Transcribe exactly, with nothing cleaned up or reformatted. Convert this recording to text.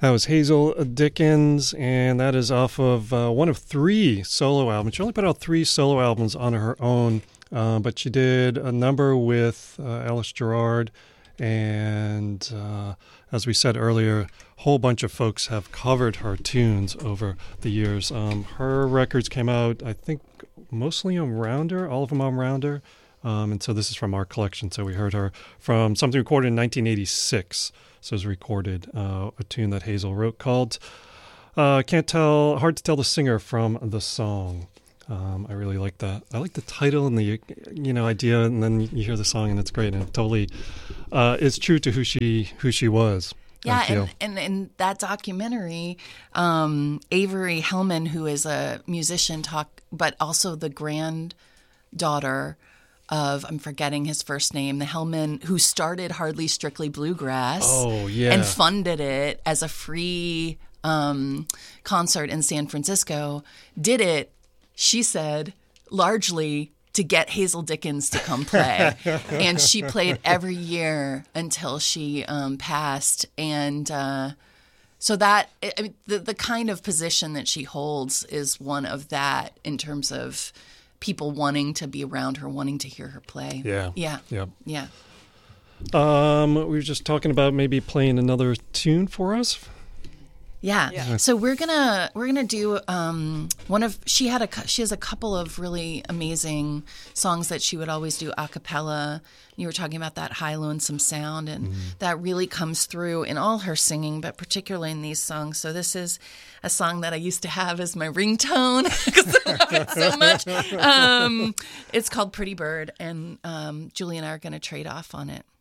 That was Hazel Dickens, and that is off of uh, one of three solo albums. She only put out three solo albums on her own, uh, but she did a number with uh, Alice Gerrard, and uh, as we said earlier, a whole bunch of folks have covered her tunes over the years. Um, her records came out, I think, mostly on Rounder, all of them on Rounder, um, and so this is from our collection. So we heard her from something recorded in nineteen eighty-six. So it was recorded, uh, a tune that Hazel wrote called uh, Can't Tell, Hard to Tell the Singer from the Song. Um, I really like that. I like the title and the, you know, idea, and then you hear the song and it's great, and it totally uh, is true to who she who she was. Yeah, and, and in that documentary, um, Avery Hellman, who is a musician, talk, but also the granddaughter of, I'm forgetting his first name, the Hellman, who started Hardly Strictly Bluegrass. Oh, yeah. And funded it as a free um, concert in San Francisco, did it, she said, largely to get Hazel Dickens to come play. And she played every year until she um, passed. And uh, so that, I mean, the, the kind of position that she holds is one of that in terms of people wanting to be around her, wanting to hear her play. Yeah. Yeah. Yeah. Yeah. Um, we were just talking about maybe playing another tune for us. Yeah. Yeah. So we're gonna we're gonna do um, one of she had a cou- she has a couple of really amazing songs that she would always do a cappella. You were talking about that high lonesome sound, and mm-hmm. that really comes through in all her singing, but particularly in these songs. So this is a song that I used to have as my ringtone because I love it so much. Um, it's called Pretty Bird, and um, Julie and I are going to trade off on it.